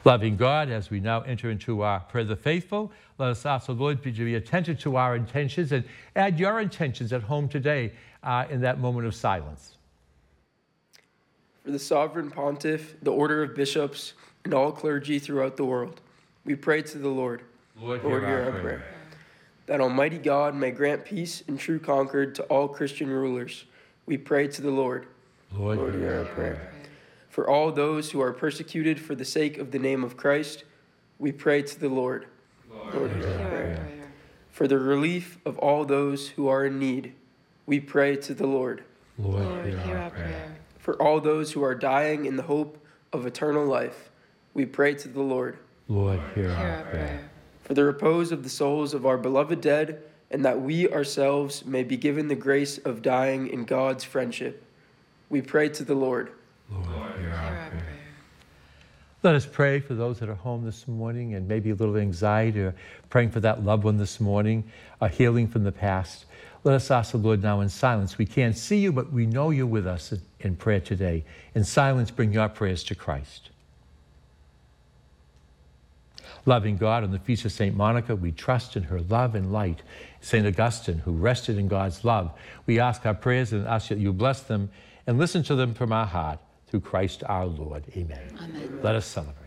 Loving God, as we now enter into our prayer of the faithful, let us ask the Lord to be attentive to our intentions and add your intentions at home today in that moment of silence. For the Sovereign Pontiff, the order of bishops, and all clergy throughout the world, we pray to the Lord. Lord, hear our prayer. That Almighty God may grant peace and true concord to all Christian rulers, we pray to the Lord. Lord, hear our prayer. For all those who are persecuted for the sake of the name of Christ, we pray to the Lord. Lord, hear our prayer. For the relief of all those who are in need, we pray to the Lord. Lord, hear our prayer. For all those who are dying in the hope of eternal life, we pray to the Lord. Lord, hear our prayer. For the repose of the souls of our beloved dead, and that we ourselves may be given the grace of dying in God's friendship, we pray to the Lord. Lord, hear our prayer. Let us pray for those that are home this morning and maybe a little anxiety, or praying for that loved one this morning, a healing from the past. Let us ask the Lord now in silence. We can't see you, but we know you're with us in prayer today. In silence, bring your prayers to Christ. Loving God, on the feast of St. Monica, we trust in her love and light. St. Augustine, who rested in God's love, we ask our prayers and ask that you bless them and listen to them from our heart. Through Christ our Lord. Amen. Amen. Let us celebrate.